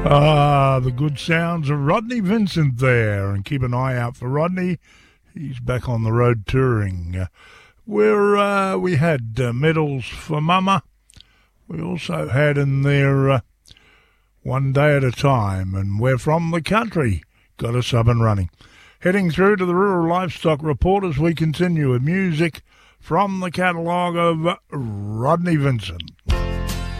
The good sounds of Rodney Vincent there, and keep an eye out for Rodney. He's back on the road touring. We had Medals for Mama. We also had in there One Day at a Time, and We're From the Country. Got us up and running. Heading through to the Rural Livestock Report as we continue with music from the catalogue of Rodney Vincent.